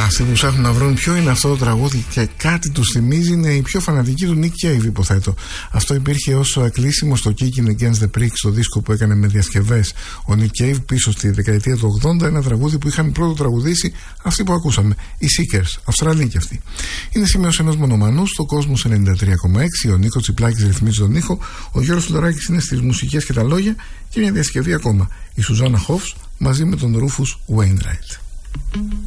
Αυτοί που ψάχνουν να βρουν ποιο είναι αυτό το τραγούδι και κάτι τους θυμίζει είναι οι πιο φανατικοί του Nick Cave, υποθέτω. Αυτό υπήρχε ως κλείσιμο στο Kicking Against the Pricks, το δίσκο που έκανε με διασκευές ο Nick Cave πίσω στη δεκαετία του 80. Ένα τραγούδι που είχαν πρώτο τραγουδήσει αυτοί που ακούσαμε, οι Seekers, Αυστραλοί κι αυτοί. Είναι σημείωση ενός μονομανού στο Κόσμος 93,6. Ο Νίκος Τσιπλάκης ρυθμίζει τον ήχο, ο Γιώργος Φλωράκης είναι στις μουσικές και τα λόγια, και μια διασκευή ακόμα, η Σουζάννα Χοφς μαζί με τον Ρούφους Wainwright.